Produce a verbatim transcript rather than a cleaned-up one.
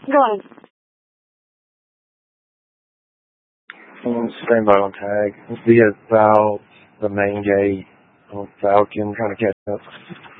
Go ahead. Um, stand by on tag. Be about the main gate on Falcon, trying to catch up.